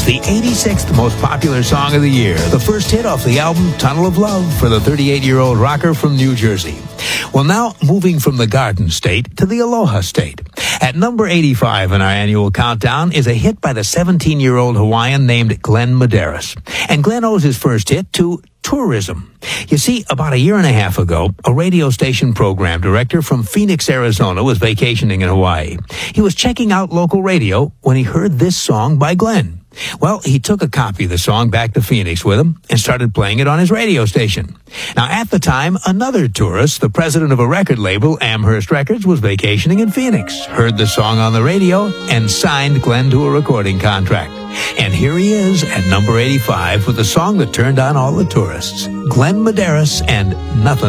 the 86th most popular song of the year, the first hit off the album Tunnel of Love for the 38-year-old rocker from New Jersey. Well, now moving from the Garden State to the Aloha State. At number 85 in our annual countdown is a hit by the 17-year-old Hawaiian named Glenn Medeiros. And Glenn owes his first hit to tourism. You see, about a year and a half ago, a radio station program director from Phoenix, Arizona was vacationing in Hawaii. He was checking out local radio when he heard this song by Glenn. Well, he took a copy of the song back to Phoenix with him and started playing it on his radio station. Now, at the time, another tourist, the president of a record label, Amherst Records, was vacationing in Phoenix, heard the song on the radio, and signed Glenn to a recording contract. And here he is at number 85 with the song that turned on all the tourists, Glenn Medeiros and Nothing